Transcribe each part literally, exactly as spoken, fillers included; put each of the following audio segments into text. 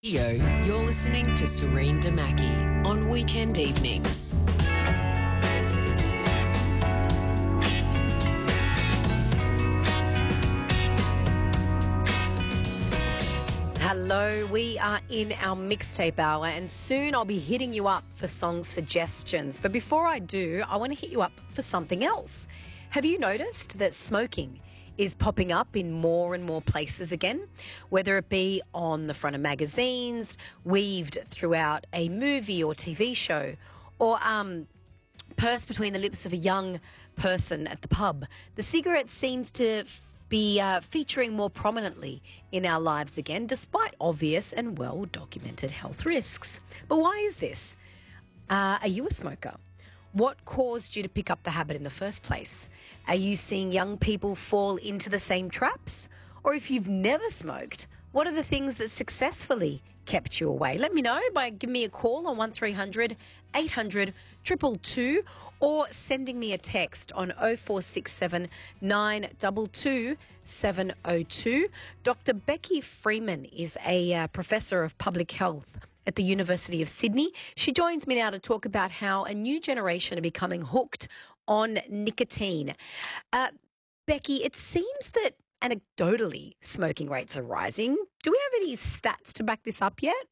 Yo, you're listening to Serene Damaki on weekend evenings. Hello, we are in our mixtape hour and soon I'll be hitting you up for song suggestions. But before I do, I want to hit you up for something else. Have you noticed that smoking is popping up in more and more places again? Whether it be on the front of magazines, weaved throughout a movie or T V show, or um, pursed between the lips of a young person at the pub, the cigarette seems to be uh, featuring more prominently in our lives again, despite obvious and well-documented health risks. But why is this? Uh, are you a smoker? What caused you to pick up the habit in the first place? Are you seeing young people fall into the same traps? Or if you've never smoked, what are the things that successfully kept you away? Let me know by giving me a call on one three hundred eight hundred two two two or sending me a text on oh four six seven nine two two seven oh two. Doctor Becky Freeman is a uh, professor of public health at the University of Sydney. She joins me now to talk about how a new generation are becoming hooked on nicotine. Uh, Becky, it seems that anecdotally smoking rates are rising. Do we have any stats to back this up yet?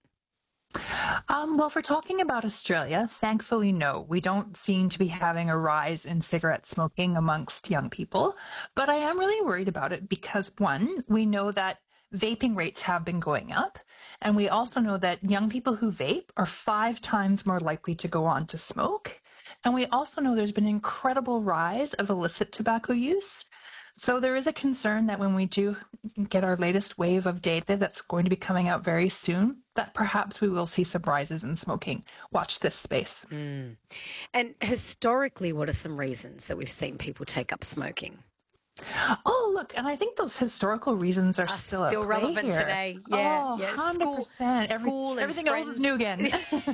Um, well, if we're talking about Australia, thankfully, no. We don't seem to be having a rise in cigarette smoking amongst young people. But I am really worried about it because, one, we know that vaping rates have been going up. And we also know that young people who vape are five times more likely to go on to smoke. And we also know there's been an incredible rise of illicit tobacco use. So there is a concern that when we do get our latest wave of data that's going to be coming out very soon, that perhaps we will see some rises in smoking. Watch this space. Mm. And historically, what are some reasons that we've seen people take up smoking? Oh, look, and I think those historical reasons are, are still, still at play relevant here. today. Yeah, oh, yeah. one hundred percent. School, Every, school and everything friends. else is new again.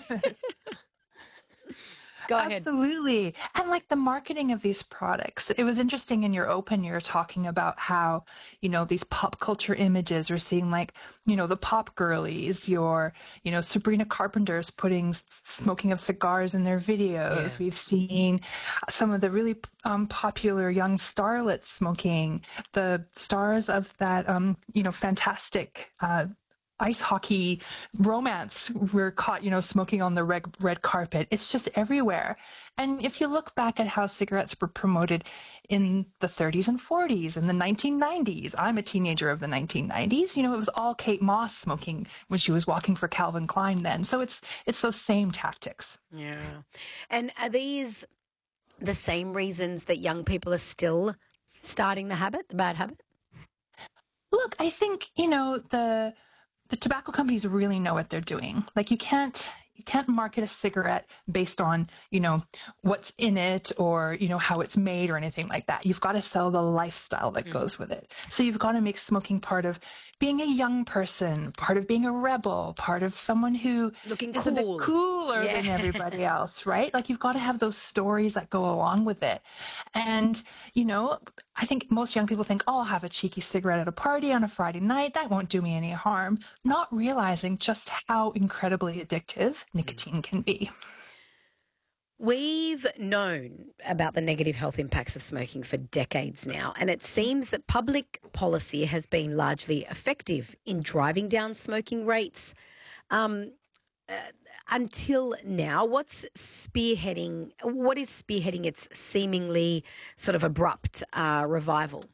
Go ahead. Absolutely. And like the marketing of these products, it was interesting in your open, you're talking about how, you know, these pop culture images are seeing like, you know, the pop girlies, your, you know, Sabrina Carpenter's putting smoking of cigars in their videos. Yeah. We've seen some of the really um, popular young starlets smoking, the stars of that, um, you know, fantastic, uh, ice hockey romance were caught, you know, smoking on the red, red carpet. It's just everywhere. And if you look back at how cigarettes were promoted in the thirties and forties and the nineteen nineties, I'm a teenager of the nineteen nineties, you know, it was all Kate Moss smoking when she was walking for Calvin Klein then. So it's it's those same tactics. Yeah. And are these the same reasons that young people are still starting the habit, the bad habit? Look, I think, you know, the the tobacco companies really know what they're doing. Like you can't you can't market a cigarette based on, you know, what's in it or, you know, how it's made or anything like that. You've got to sell the lifestyle that mm. goes with it. So you've got to make smoking part of being a young person, part of being a rebel, part of someone who looking is cool. a bit cooler yeah. than everybody else, right? Like you've got to have those stories that go along with it. And, you know, I think most young people think, oh, I'll have a cheeky cigarette at a party on a Friday night. That won't do me any harm. Not realizing just how incredibly addictive nicotine can be. We've known about the negative health impacts of smoking for decades now, and it seems that public policy has been largely effective in driving down smoking rates. Um, uh, until now, what's spearheading, what is spearheading its seemingly sort of abrupt uh, revival?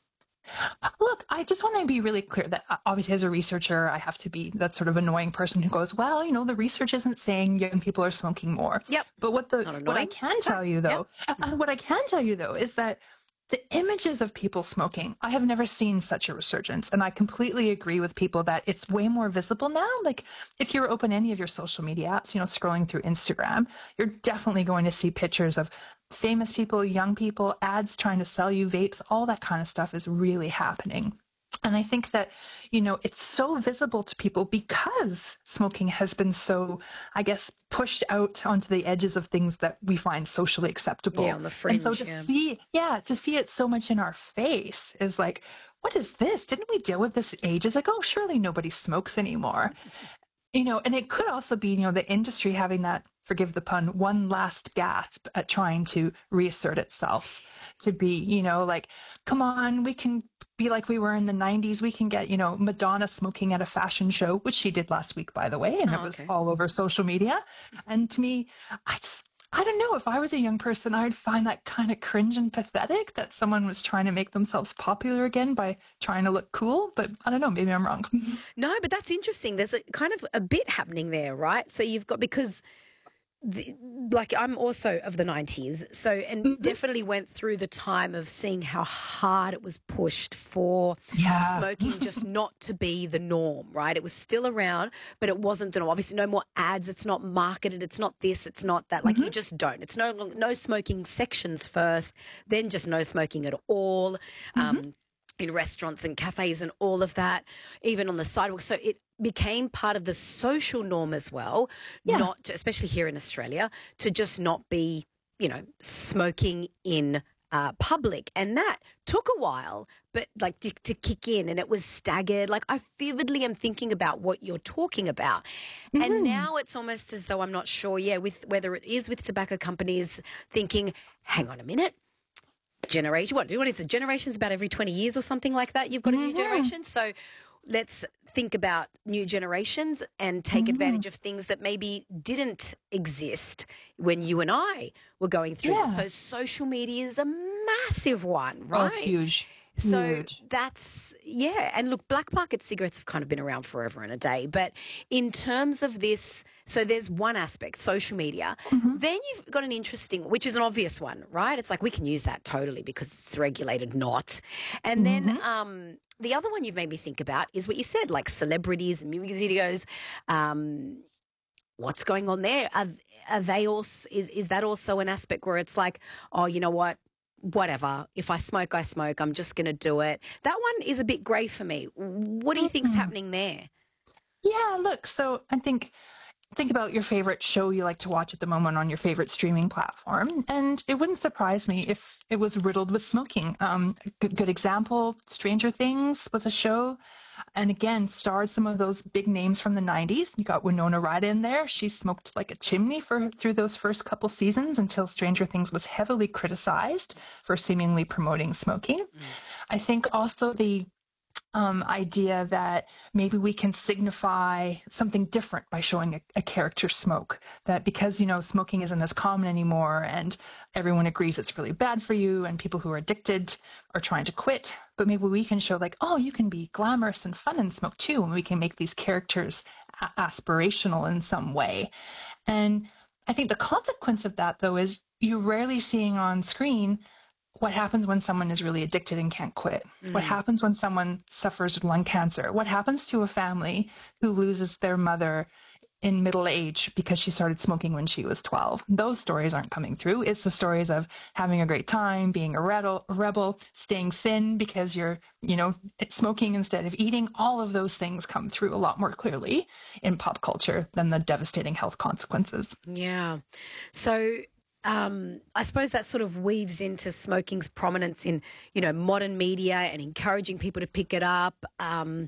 Look, I just want to be really clear that obviously as a researcher, I have to be that sort of annoying person who goes, well, you know, the research isn't saying young people are smoking more. Yep. But what the what I can tell you though, yep. uh, what I can tell you though is that the images of people smoking, I have never seen such a resurgence. And I completely agree with people that it's way more visible now. Like if you open any of your social media apps, you know, scrolling through Instagram, you're definitely going to see pictures of famous people, young people, ads trying to sell you vapes, all that kind of stuff is really happening. And I think that, you know, it's so visible to people because smoking has been so, I guess, pushed out onto the edges of things that we find socially acceptable. Yeah, on the fringe. And so to yeah. see, yeah, to see it so much in our face is like, what is this? Didn't we deal with this ages ago? Surely nobody smokes anymore. You know, and it could also be, you know, the industry having that, forgive the pun, one last gasp at trying to reassert itself to be, you know, like, come on, we can be like we were in the nineties. We can get, you know, Madonna smoking at a fashion show, which she did last week, by the way, and Oh, it was okay. all over social media. And to me, I just, I don't know, if I was a young person, I would find that kind of cringe and pathetic that someone was trying to make themselves popular again by trying to look cool. But I don't know, maybe I'm wrong. No, but that's interesting. There's a kind of a bit happening there, right? So you've got, because the, like I'm also of the nineties, so and Mhm. definitely went through the time of seeing how hard it was pushed for Yeah. smoking just not to be the norm, right? It was still around, but it wasn't the norm. Obviously, no more ads. It's not marketed. It's not this. It's not that. Like you just don't. It's no no smoking sections first, then just no smoking at all. Um, in restaurants and cafes and all of that, even on the sidewalk. So it became part of the social norm as well, Yeah. not to, especially here in Australia, to just not be, you know, smoking in uh, public. And that took a while, but like to, to kick in, and it was staggered. Like I vividly am thinking about what you're talking about. And now it's almost as though I'm not sure, yeah, with whether it is with tobacco companies thinking, hang on a minute, generation, what, what is it? Generations about every twenty years or something like that. You've got a new generation. So let's think about new generations and take advantage of things that maybe didn't exist when you and I were going through Yeah. this. So social media is a massive one, Oh, right? huge. So Huge. that's, yeah. And look, black market cigarettes have kind of been around forever and a day. But in terms of this, so there's one aspect, social media. Then you've got an interesting, which is an obvious one, right? It's like we can use that totally because it's regulated, not. And then um, the other one you've made me think about is what you said, like celebrities and music videos. Um, what's going on there? Are, are they also, is, is that also an aspect where it's like, oh, you know what? Whatever. If I smoke, I smoke. I'm just going to do it. That one is a bit grey for me. What do you think's happening there? Yeah, look, so I think think about your favorite show you like to watch at the moment on your favorite streaming platform, and it wouldn't surprise me if it was riddled with smoking. Um, a good, good example, Stranger Things was a show, and again, starred some of those big names from the nineties. You got Winona Ryder in there. She smoked like a chimney for through those first couple seasons until Stranger Things was heavily criticized for seemingly promoting smoking. I think also the um, idea that maybe we can signify something different by showing a, a character smoke. That because, you know, smoking isn't as common anymore and everyone agrees it's really bad for you and people who are addicted are trying to quit, but maybe we can show like, oh, you can be glamorous and fun and smoke too, and we can make these characters a- aspirational in some way. And I think the consequence of that, though, is you're rarely seeing on screen what happens when someone is really addicted and can't quit. What happens when someone suffers lung cancer? What happens to a family who loses their mother in middle age because she started smoking when she was twelve? Those stories aren't coming through. It's the stories of having a great time, being a rebel, a rebel, staying thin because you're, you know, smoking instead of eating. All of those things come through a lot more clearly in pop culture than the devastating health consequences. Yeah. So um, I suppose that sort of weaves into smoking's prominence in, you know, modern media and encouraging people to pick it up. Um,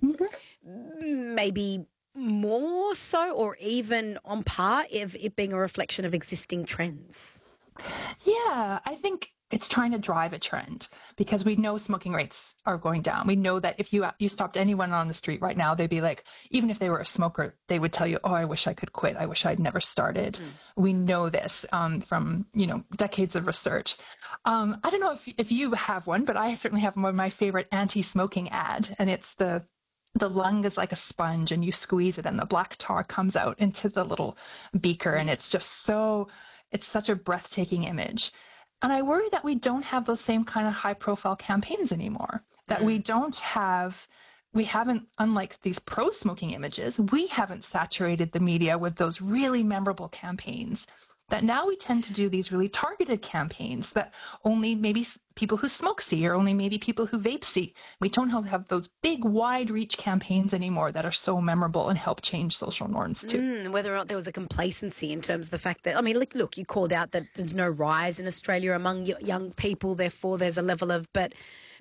maybe more so, or even on par of it being a reflection of existing trends. Yeah, I think it's trying to drive a trend because we know smoking rates are going down. We know that if you you stopped anyone on the street right now, they'd be like, even if they were a smoker, they would tell you, oh, I wish I could quit. I wish I'd never started. Mm. We know this um, from, you know, decades of research. Um, I don't know if, if you have one, but I certainly have one of my favorite anti-smoking ad, and it's the the lung is like a sponge and you squeeze it and the black tar comes out into the little beaker. And it's just so, it's such a breathtaking image. And I worry that we don't have those same kind of high profile campaigns anymore, that we don't have, we haven't, unlike these pro smoking images, we haven't saturated the media with those really memorable campaigns. That now we tend to do these really targeted campaigns that only maybe people who smoke see, or only maybe people who vape see. We don't have those big wide reach campaigns anymore that are so memorable and help change social norms too. Mm, whether or not there was a complacency in terms of the fact that, I mean, look, look, you called out that there's no rise in Australia among young people, therefore there's a level of, but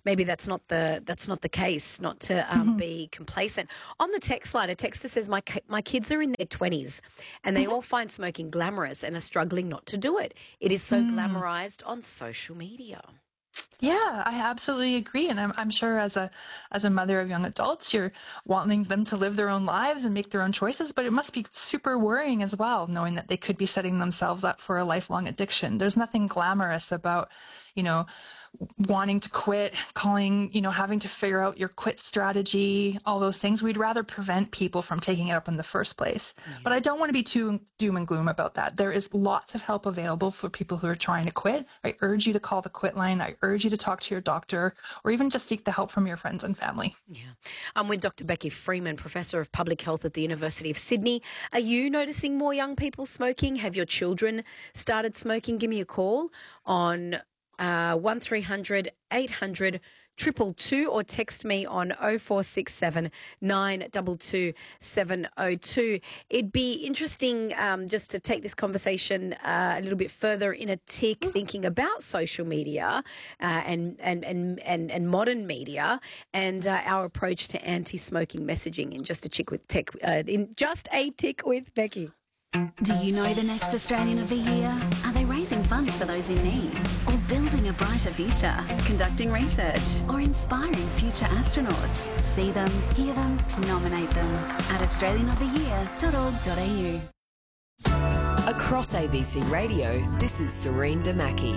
maybe that's not the that's not the case. Not to um, Mm-hmm. be complacent. On the text line, a texter says, "My ki- my kids are in their twenties, and they all find smoking glamorous and are struggling not to do it. It is so Mm. glamorized on social media." Yeah, I absolutely agree. And I'm, I'm sure as a as a mother of young adults, you're wanting them to live their own lives and make their own choices, but it must be super worrying as well, knowing that they could be setting themselves up for a lifelong addiction. There's nothing glamorous about, you know, wanting to quit, calling, you know, having to figure out your quit strategy, all those things. We'd rather prevent people from taking it up in the first place. But I don't want to be too doom and gloom about that. There is lots of help available for people who are trying to quit. I urge you to call the quit line. I urge you to talk to your doctor or even just seek the help from your friends and family. Yeah. I'm with Doctor Becky Freeman, Professor of Public Health at the University of Sydney. Are you noticing more young people smoking? Have your children started smoking? Give me a call on uh, one three hundred eight hundred two two two or text me on oh four six seven nine two two seven oh two. It'd be interesting um, just to take this conversation uh, a little bit further in a tick, thinking about social media uh, and, and, and, and, and modern media and uh, our approach to anti-smoking messaging in just a tick with tech, uh, in just a tick with Becky. Do you know the next Australian of the Year? Are they raising funds for those in need? Or building a brighter future? Conducting research? Or inspiring future astronauts? See them, hear them, nominate them at australian of the year dot org dot a u. Across A B C Radio, this is Serene Damaki.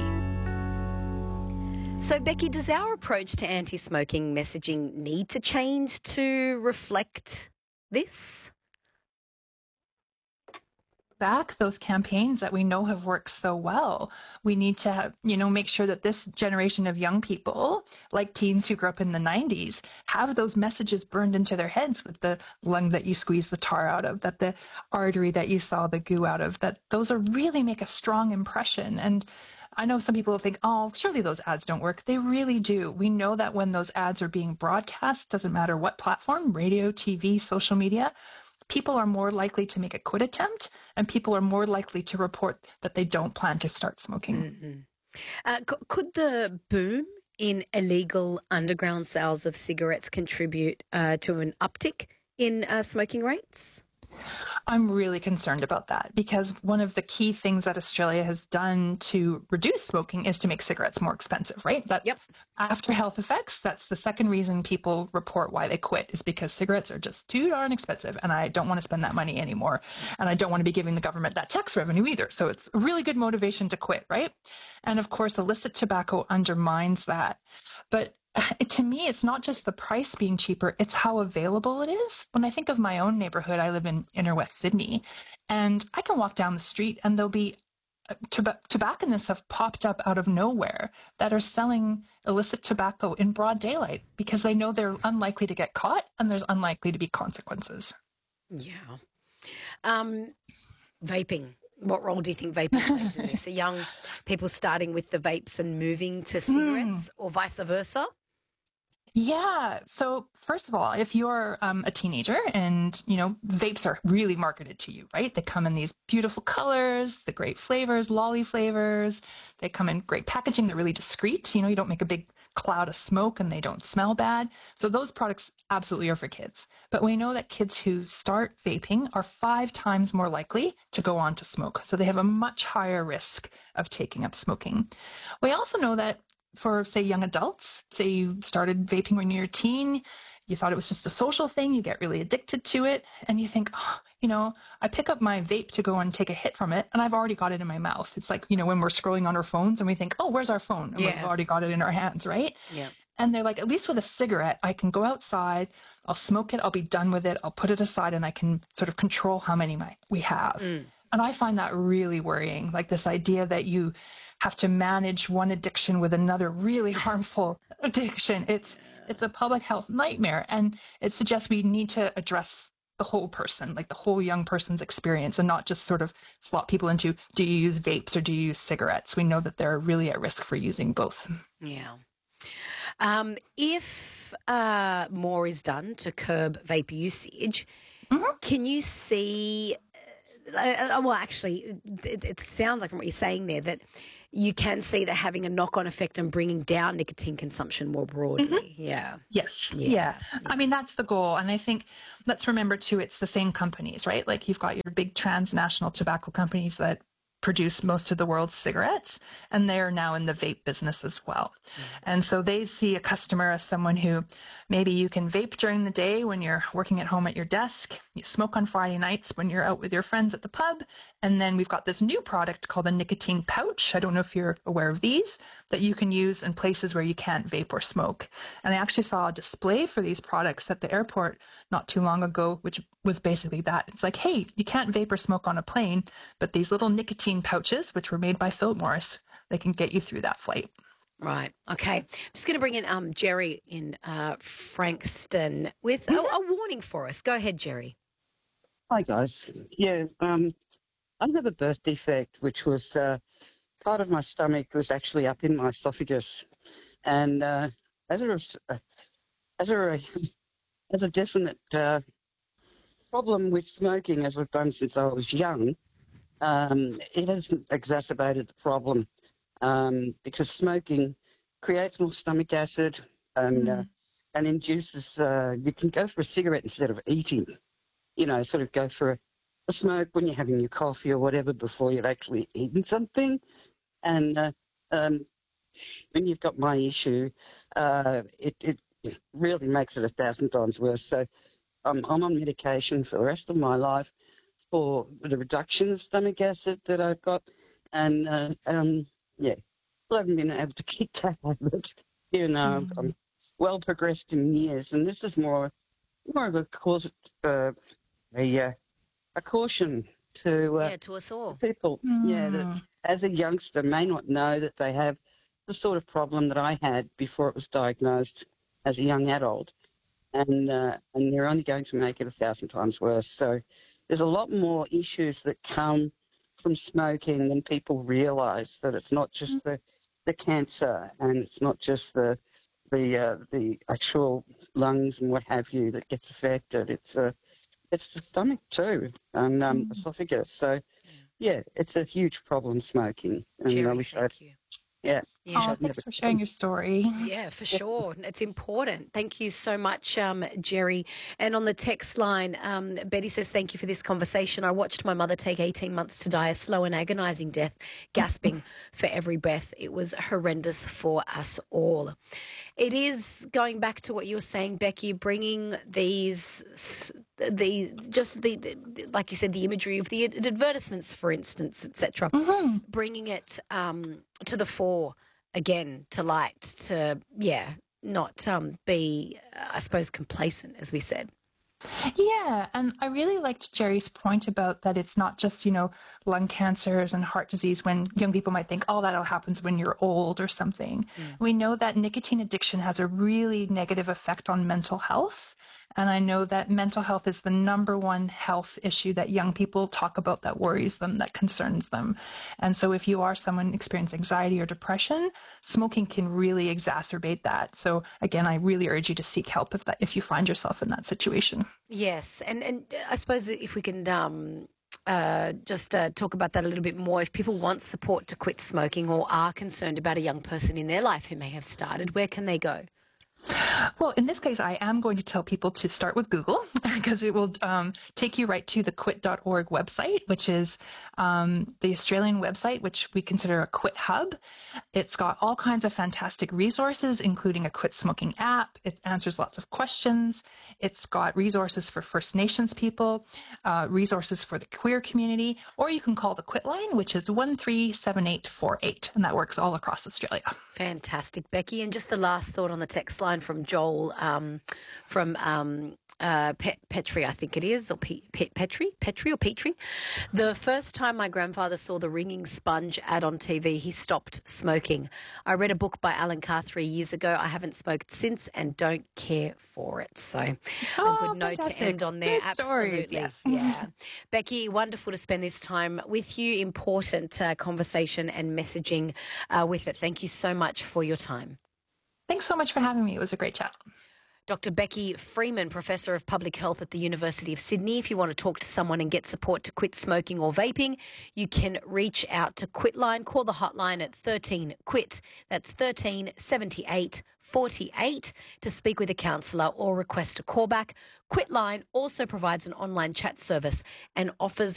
So, Becky, does our approach to anti-smoking messaging need to change to reflect this? Back those campaigns that we know have worked so well. We need to have, you know, make sure that this generation of young people, like teens who grew up in the nineties, have those messages burned into their heads with the lung that you squeeze the tar out of, that the artery that you saw the goo out of, that those are really make a strong impression. And I know some people think, oh, surely those ads don't work. They really do. We know that when those ads are being broadcast, doesn't matter what platform, radio, T V, social media, people are more likely to make a quit attempt and people are more likely to report that they don't plan to start smoking. Mm-hmm. Uh, c- could the boom in illegal underground sales of cigarettes contribute uh, to an uptick in uh, smoking rates? I'm really concerned about that because one of the key things that Australia has done to reduce smoking is to make cigarettes more expensive, right? That's Yep. After health effects, that's the second reason people report why they quit is because cigarettes are just too darn expensive and I don't want to spend that money anymore. And I don't want to be giving the government that tax revenue either. So it's a really good motivation to quit, right? And of course, illicit tobacco undermines that. But to me, it's not just the price being cheaper, it's how available it is. When I think of my own neighborhood, I live in inner West Sydney, and I can walk down the street and there'll be tob- tobacconists have popped up out of nowhere that are selling illicit tobacco in broad daylight because they know they're unlikely to get caught and there's unlikely to be consequences. Yeah. Um, vaping. What role do you think vaping plays in this? Are young people starting with the vapes and moving to cigarettes mm. or vice versa? Yeah. So first of all, if you're um, a teenager and, you know, vapes are really marketed to you, right? They come in these beautiful colors, the great flavors, lolly flavors. They come in great packaging. They're really discreet. You know, you don't make a big cloud of smoke and they don't smell bad. So those products absolutely are for kids. But we know that kids who start vaping are five times more likely to go on to smoke. So they have a much higher risk of taking up smoking. We also know that for, say, young adults, say you started vaping when you were a teen, you thought it was just a social thing, you get really addicted to it, and you think, oh, you know, I pick up my vape to go and take a hit from it, and I've already got it in my mouth. It's like, you know, when we're scrolling on our phones and we think, oh, where's our phone? And yeah. we've already got it in our hands, right? Yeah. And they're like, at least with a cigarette, I can go outside, I'll smoke it, I'll be done with it, I'll put it aside, and I can sort of control how many my, we have. Mm. And I find that really worrying, like this idea that you have to manage one addiction with another really harmful addiction. It's it's a public health nightmare. And it suggests we need to address the whole person, like the whole young person's experience, and not just sort of slot people into, do you use vapes or do you use cigarettes? We know that they're really at risk for using both. Yeah. Um, if uh, more is done to curb vape usage, mm-hmm. can you see uh, well, actually, it, it sounds like from what you're saying there that you can see that having a knock-on effect and bringing down nicotine consumption more broadly. Mm-hmm. Yeah. Yes. Yeah. Yeah. Yeah. I mean, that's the goal. And I think let's remember too, it's the same companies, right? Like you've got your big transnational tobacco companies that produce most of the world's cigarettes, and they're now in the vape business as well. Mm. And so they see a customer as someone who maybe you can vape during the day when you're working at home at your desk, you smoke on Friday nights when you're out with your friends at the pub, and then we've got this new product called a nicotine pouch. I don't know if you're aware of these, that you can use in places where you can't vape or smoke. And I actually saw a display for these products at the airport not too long ago, which was basically that. It's like, hey, you can't vape or smoke on a plane, but these little nicotine pouches, which were made by Philip Morris, they can get you through that flight. Right. Okay. I'm just going to bring in um, Jerry in uh, Frankston with mm-hmm. a, a warning for us. Go ahead, Jerry. Hi, guys. Yeah, um, I have a birth defect, which was uh, part of my stomach was actually up in my esophagus. And uh, as a, as a, as a definite uh, problem with smoking, as I've done since I was young, um, it has exacerbated the problem um, because smoking creates more stomach acid and, mm. uh, and induces, uh, you can go for a cigarette instead of eating, you know, sort of go for a, a smoke when you're having your coffee or whatever before you've actually eaten something. And uh, um, when you've got my issue, uh, it, it really makes it a thousand times worse. So um, I'm on medication for the rest of my life for the reduction of stomach acid that I've got. And, uh, um, yeah, I haven't been able to keep that habit, even though mm. I'm well progressed in years. And this is more more of a cause, uh, a, uh, a caution to, uh, yeah, to us all. People, mm. yeah, that as a youngster may not know that they have the sort of problem that I had before it was diagnosed as a young adult. And, uh, and they're only going to make it a thousand times worse. So there's a lot more issues that come from smoking than people realise, that it's not just the, the cancer and it's not just the the uh, the actual lungs and what have you that gets affected. It's uh, it's the stomach too and um, mm. esophagus. So, yeah, it's a huge problem, smoking. And Jerry, I wish thank I'd, you. Yeah. Yeah. Oh, thanks for sharing your story. Yeah, for sure. It's important. Thank you so much, um, Jerry. And on the text line, um, Betty says, thank you for this conversation. I watched my mother take eighteen months to die a slow and agonising death, gasping for every breath. It was horrendous for us all. It is, going back to what you were saying, Becky, bringing these, the just the, the like you said, the imagery of the advertisements, for instance, et cetera, mm-hmm. bringing it um, to the fore again, to light, to, yeah, not um, be, uh, I suppose, complacent, as we said. Yeah, and I really liked Jerry's point about that it's not just, you know, lung cancers and heart disease when young people might think, oh, that all happens when you're old or something. Mm. We know that nicotine addiction has a really negative effect on mental health. And I know that mental health is the number one health issue that young people talk about that worries them, that concerns them. And so if you are someone experiencing anxiety or depression, smoking can really exacerbate that. So again, I really urge you to seek help if that if you find yourself in that situation. Yes. And, and I suppose if we can um, uh, just uh, talk about that a little bit more, if people want support to quit smoking or are concerned about a young person in their life who may have started, where can they go? Well, in this case, I am going to tell people to start with Google because it will um, take you right to the quit dot org website, which is um, the Australian website, which we consider a quit hub. It's got all kinds of fantastic resources, including a quit smoking app. It answers lots of questions. It's got resources for First Nations people, uh, resources for the queer community, or you can call the quit line, which is one three seven eight four eight, and that works all across Australia. Fantastic, Becky. And just a last thought on the text line from Joel, um, from um, uh, Pet- Petri, I think it is, or P- Pet- Petri, Petri or Petri. The first time my grandfather saw the ringing sponge ad on T V, he stopped smoking. I read a book by Alan Carr three years ago. I haven't smoked since and don't care for it. So oh, a good note fantastic. to end on there. Good story. Absolutely. Yes. Yeah. Becky, wonderful to spend this time with you. Important uh, conversation and messaging uh, with it. Thank you so much for your time. Thanks so much for having me. It was a great chat. Doctor Becky Freeman, Professor of Public Health at the University of Sydney. If you want to talk to someone and get support to quit smoking or vaping, you can reach out to Quitline. Call the hotline at thirteen quit. That's thirteen seventy-eight forty-eight to speak with a counsellor or request a callback. Quitline also provides an online chat service and offers